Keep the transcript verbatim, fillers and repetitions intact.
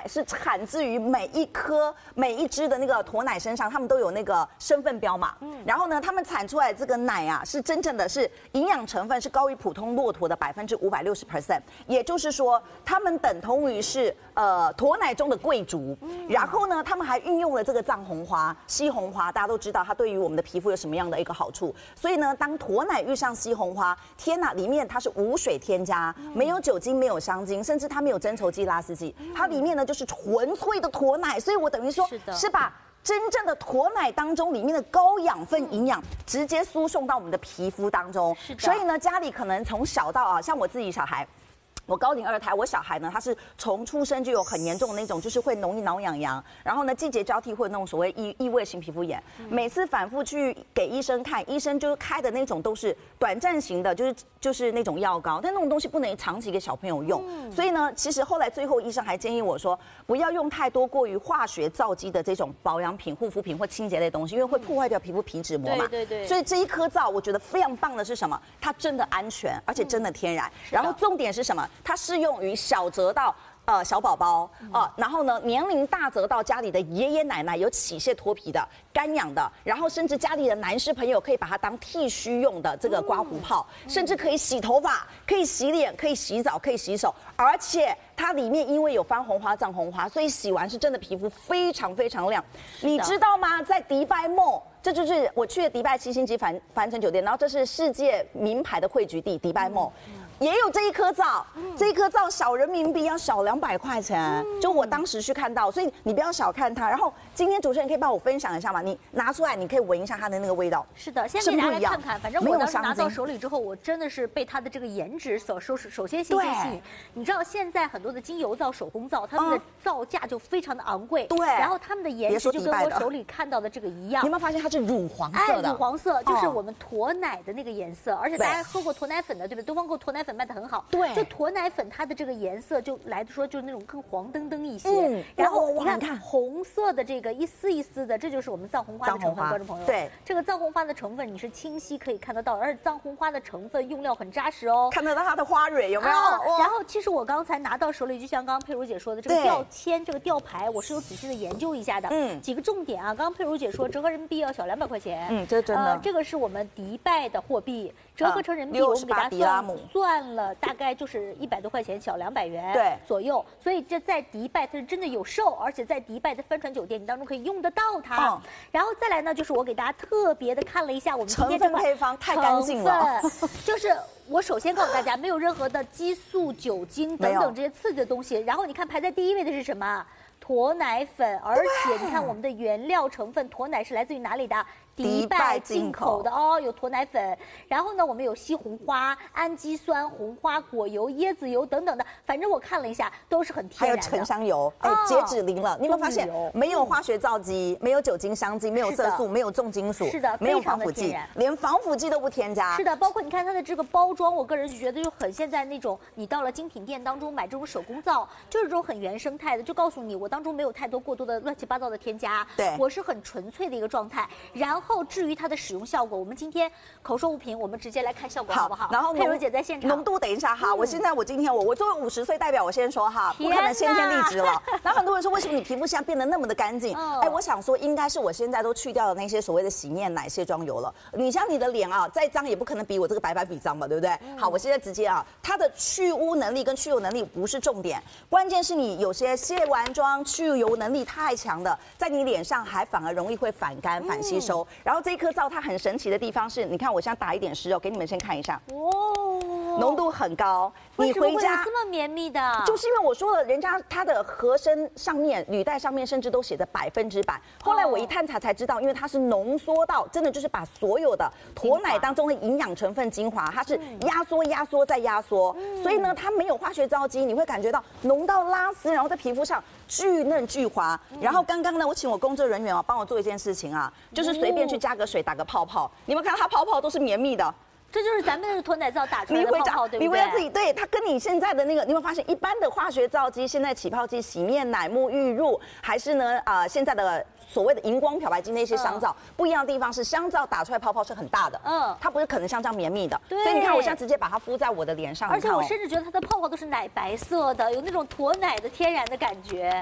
奶是产自于每一颗每一只的那个驼奶身上，他们都有那个身份标码。嗯，然后呢，他们产出来这个奶啊，是真正的是营养成分是高于普通骆驼的百分之五百六十 percent， 也就是说，他们等同于是呃驼奶中的贵族。嗯，然后呢，他们还运用了这个藏红花、西红花，大家都知道它对于我们的皮肤有什么样的一个好处。所以呢，当驼奶遇上西红花，天哪，里面它是无水添加，没有酒精，没有香精，甚至它没有增稠剂、拉丝剂，它里面呢就是纯粹的驼奶。所以我等于说是把真正的驼奶当中里面的高养分营养直接输送到我们的皮肤当中。所以呢，家里可能从小到啊，像我自己小孩。我高龄二胎，我小孩呢，他是从出生就有很严重的那种，就是会容易挠痒痒，然后呢季节交替会有那种所谓异异位性皮肤炎。每次反复去给医生看，医生就是开的那种都是短暂型的，就是就是那种药膏，但那种东西不能长期给小朋友用。所以呢，其实后来最后医生还建议我说，不要用太多过于化学皂基的这种保养品、护肤品或清洁类东西，因为会破坏掉皮肤皮脂膜嘛。 对对对。 所以这一颗皂我觉得非常棒的是什么？它真的安全，而且真的天然。然后重点是什么？它适用于小则到呃小宝宝呃，然后呢年龄大则到家里的爷爷奶奶有起屑脱皮的、干痒的，然后甚至家里的男士朋友可以把它当剃须用的这个刮胡泡，嗯、甚至可以洗头发、可以洗脸、可以洗澡、可以洗手，而且它里面因为有番红花、藏红花，所以洗完是真的皮肤非常非常亮。你知道吗？在迪拜梦。这就是我去的迪拜七星级凡凡城酒店，然后这是世界名牌的汇聚地迪拜梦。嗯也有这一颗皂，嗯、这一颗皂小人民币要小两百块钱，嗯、就我当时去看到，所以你不要小看它。然后今天主持人可以帮我分享一下吗？你拿出来，你可以闻一下它的那个味道。 是的，先给大家来看看。反正我当时拿到手里之后，我真的是被它的这个颜值所首首先先吸引。你知道现在很多的精油皂、手工皂，他们的造价就非常的昂贵，对。然后他们的颜值就跟我手里看到的这个一样。 你有没有发现它是乳黄色的？ 哎，乳黄色就是我们驼奶的那个颜色，而且大家喝过驼奶粉的，对不对？东方购驼奶粉卖的很好，对。就驼奶粉，它的这个颜色就来的说就是那种更黄澄澄一些。嗯，然后你看红色的这个一丝一丝的，这就是我们藏红花的成分，观众朋友。对，这个藏红花的成分你是清晰可以看得到，而且藏红花的成分用料很扎实哦， 看得到它的花蕊有没有？ 啊、然后其实我刚才拿到手里，就像刚刚佩如姐说的，这个吊签、这个吊牌，我是有仔细的研究一下的。嗯，几个重点啊，刚刚佩如姐说折合人民币要小两百块钱。嗯，这真的。呃，这个是我们迪拜的货币，折合成人民币，我们给大家算算了，大概就是一百多块钱，小两百元对左右。所以这在迪拜它是真的有售，而且在迪拜的帆船酒店你当中可以用得到它。嗯、然后再来呢，就是我给大家特别的看了一下我们今天这款配方太干净了， 就是我首先告诉大家，没有任何的激素、酒精等等这些刺激的东西。然后你看排在第一位的是什么？驼奶粉，而且你看我们的原料成分，驼奶是来自于哪里的？迪拜进口的哦，有驼奶粉。然后呢，我们有西红花、氨基酸、红花果油、椰子油等等的，反正我看了一下，都是很天然的。 还有沉香油，哎，洁脂零了。你有没有发现，没有化学皂基，没有酒精、香精，没有色素，没有重金属， 是的， 没有防腐剂，连防腐剂都不添加。 是的，包括你看它的这个包装，我个人就觉得就很现在那种，你到了精品店当中买这种手工皂，就是这种很原生态的，就告诉你我当中没有太多过多的乱七八糟的添加，对，我是很纯粹的一个状态。然后至于它的使用效果，我们今天口说无凭，我们直接来看效果好不好？ 然后佩如姐在现场， 浓度等一下哈，嗯、我现在我今天我我作为五十岁代表，我先说哈，不可能先天丽质了。然后很多人说，为什么你皮肤现在变得那么的干净？哦、哎，我想说，应该是我现在都去掉了那些所谓的洗面奶、卸妆油了。你像你的脸啊，再脏也不可能比我这个白白比脏吧，对不对？嗯、好，我现在直接啊，它的去污能力跟去油能力不是重点，关键是你有些卸完妆去油能力太强的，在你脸上还反而容易会反干、反吸收。嗯、然后这一颗皂它很神奇的地方是，你看我现在打一点湿哦，给你们先看一下。哦，浓度很高。 你回家这么绵密的， 就是因为我说了，人家它的盒身上面、履带上面甚至都写着百分之百。后来我一探查才知道，因为它是浓缩到真的就是把所有的驼奶当中的营养成分精华，它是压缩、压缩再压缩，嗯、所以呢，它没有化学皂基，你会感觉到浓到拉丝，然后在皮肤上巨嫩巨滑。嗯、然后刚刚呢，我请我工作人员啊帮我做一件事情啊，就是随便去加个水，打个泡泡。你们看它泡泡都是绵密的。 这就是咱们那个驼奶皂打出来的泡泡，对不对？ 你回家自己对它跟你现在的那个，你有没有发现一般的化学皂基，现在起泡剂、洗面奶、沐浴露，还是呢啊、呃、现在的所谓的荧光漂白剂那些香皂，嗯、不一样的地方是香皂打出来泡泡是很大的，嗯，它不是可能像这样绵密的，对。所以你看我现在直接把它敷在我的脸上， 而且我甚至觉得它的泡泡都是奶白色的，有那种驼奶的天然的感觉。